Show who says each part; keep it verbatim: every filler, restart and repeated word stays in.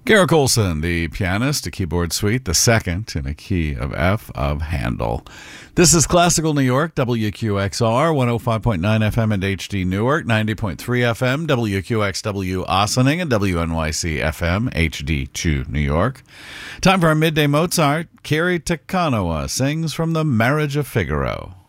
Speaker 1: Garrick Olson, the pianist, a keyboard suite, the second in a key of F of Handel. This is Classical New York, W Q X R, one oh five point nine F M and H D Newark, ninety point three F M, W Q X W Ossining, and W N Y C F M, H D two New York. Time for our Midday Mozart. Kerry Takanawa sings from The Marriage of Figaro.